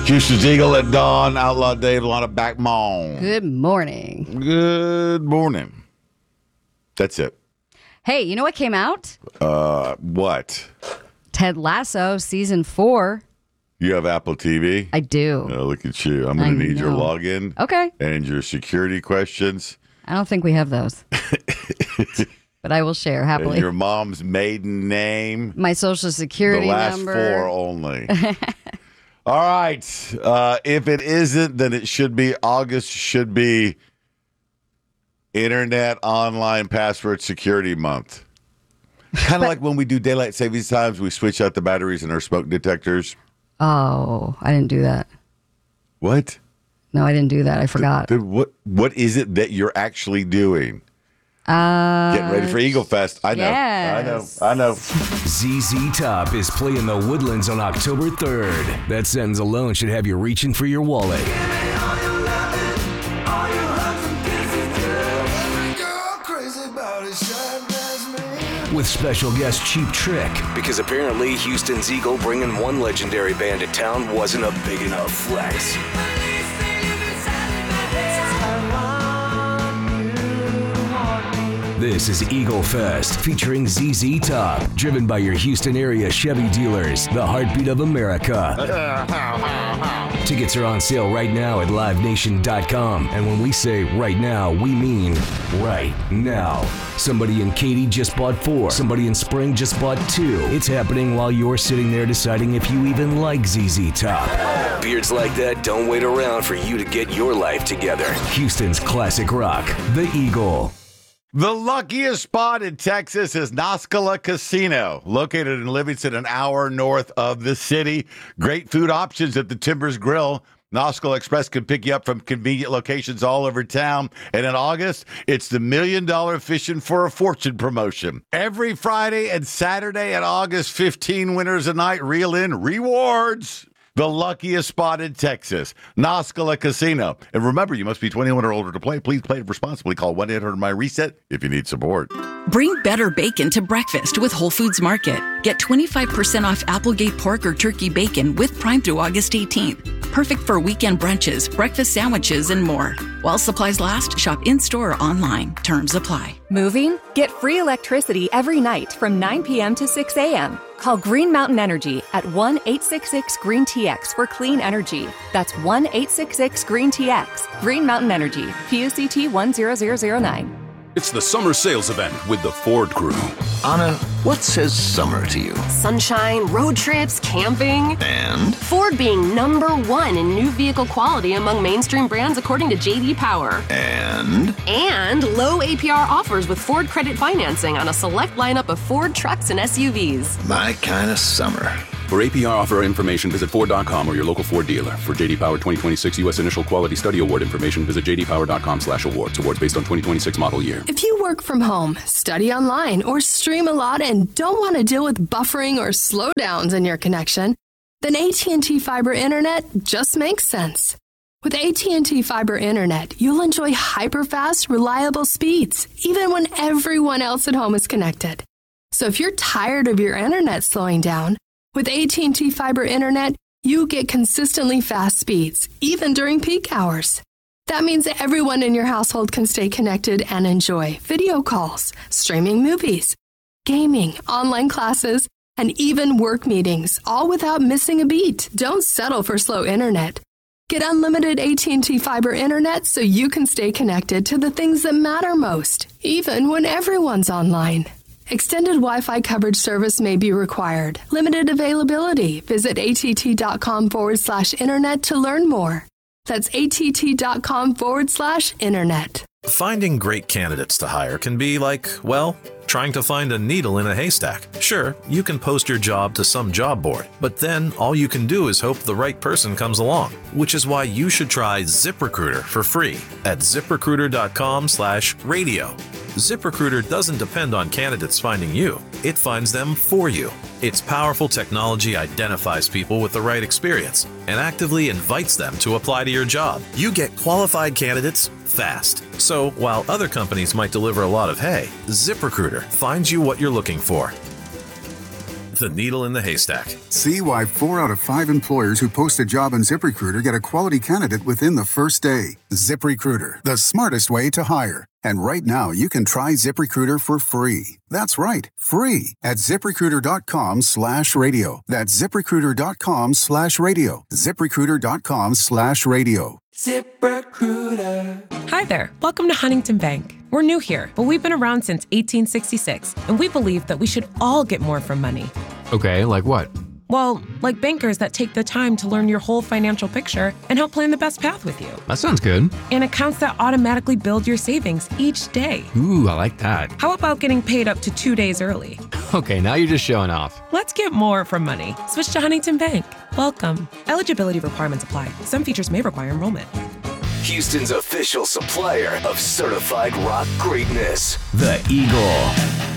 Houston's Eagle at dawn. Outlaw Dave, Lana Backmon. Good morning. Good morning. That's it. Hey, you know what came out? What? Ted Lasso season 4. You have Apple TV? I do. Oh, look at you. I'm going to need your login. Okay. And your security questions. I don't think we have those. But I will share happily. And your mom's maiden name. My social security The number. last 4 only. All right. If it isn't, then it should be. August should be Internet Online Password Security Month. Kind of like when we do daylight savings times, we switch out the batteries in our smoke detectors. Oh, I didn't do that. What? No, I didn't do that. I forgot. What is it that you're actually doing? Getting ready for Eagle Fest. I know. Yes. I know. ZZ Top is playing the Woodlands on October 3rd. That sentence alone should have you reaching for your wallet. With special guest Cheap Trick. Because apparently Houston's Eagle bringing one legendary band to town wasn't a big enough flex. This is Eagle Fest, featuring ZZ Top, driven by your Houston area Chevy dealers, the heartbeat of America. Tickets are on sale right now at livenation.com. And when we say right now, we mean right now. Somebody in Katy just bought 4. Somebody in Spring just bought 2. It's happening while you're sitting there deciding if you even like ZZ Top. Beards like that don't wait around for you to get your life together. Houston's classic rock, the Eagle. The luckiest spot in Texas is Noscala Casino, located in Livingston, an hour north of the city. Great food options at the Timbers Grill. Noscala Express can pick you up from convenient locations all over town. And in August, it's the $1 Million Fishing for a Fortune promotion. Every Friday and Saturday in August, 15 winners a night reel in rewards. The luckiest spot in Texas, Noscala Casino. And remember, you must be 21 or older to play. Please play responsibly. Call 1-800-MY-RESET if you need support. Bring better bacon to breakfast with Whole Foods Market. Get 25% off Applegate pork or turkey bacon with Prime through August 18th. Perfect for weekend brunches, breakfast sandwiches, and more. While supplies last, shop in-store or online. Terms apply. Moving? Get free electricity every night from 9 p.m. to 6 a.m. Call Green Mountain Energy at 1-866-GREEN-TX for clean energy. That's 1-866-GREEN-TX. Green Mountain Energy, PUCT 10009. It's the summer sales event with the Ford Crew. Anna, what says summer to you? Sunshine, road trips, camping. And? Ford being #1 in new vehicle quality among mainstream brands according to J.D. Power. And? And low APR offers with Ford credit financing on a select lineup of Ford trucks and SUVs. My kind of summer. For APR offer information, visit Ford.com or your local Ford dealer. For J.D. Power 2026 U.S. Initial Quality Study Award information, visit jdpower.com/awards. Awards based on 2026 model year. If you work from home, study online, or stream a lot and don't want to deal with buffering or slowdowns in your connection, then AT&T Fiber Internet just makes sense. With AT&T Fiber Internet, you'll enjoy hyper-fast, reliable speeds, even when everyone else at home is connected. So if you're tired of your internet slowing down, with AT&T Fiber Internet, you get consistently fast speeds, even during peak hours. That means everyone in your household can stay connected and enjoy video calls, streaming movies, gaming, online classes, and even work meetings, all without missing a beat. Don't settle for slow internet. Get unlimited AT&T Fiber Internet so you can stay connected to the things that matter most, even when everyone's online. Extended Wi-Fi coverage service may be required. Limited availability. Visit att.com/internet to learn more. That's att.com/internet. Finding great candidates to hire can be like, well, trying to find a needle in a haystack. Sure, you can post your job to some job board, but then all you can do is hope the right person comes along, which is why you should try ZipRecruiter for free at ziprecruiter.com/radio. ZipRecruiter doesn't depend on candidates finding you. It finds them for you. Its powerful technology identifies people with the right experience and actively invites them to apply to your job. You get qualified candidates fast. So while other companies might deliver a lot of hay, ZipRecruiter finds you what you're looking for. the needle in the haystack. See why 4 out of 5 employers who post a job on ZipRecruiter get a quality candidate within the first day. ZipRecruiter, the smartest way to hire. And right now, you can try ZipRecruiter for free. That's right, free at ZipRecruiter.com/radio. That's ZipRecruiter.com/radio. ZipRecruiter.com/radio. ZipRecruiter. Hi there. Welcome to Huntington Bank. We're new here, but we've been around since 1866, and we believe that we should all get more from money. Okay, like what? Well, like bankers that take the time to learn your whole financial picture and help plan the best path with you. That sounds good. And accounts that automatically build your savings each day. Ooh, I like that. How about getting paid up to 2 days early? Okay, now you're just showing off. Let's get more from money. Switch to Huntington Bank. Welcome. Eligibility requirements apply. Some features may require enrollment. Houston's official supplier of certified rock greatness, The Eagle.